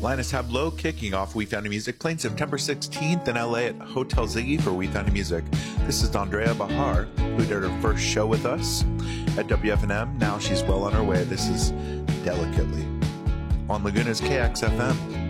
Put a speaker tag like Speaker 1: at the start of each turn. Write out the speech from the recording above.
Speaker 1: Linus Tableau kicking off We Found Music, playing September 16th in LA at Hotel Ziggy for We Found Music. This is Andrea Bahar, who did her first show with us at WFNM. Now she's well on her way. This is Delicately on Laguna's KXFM.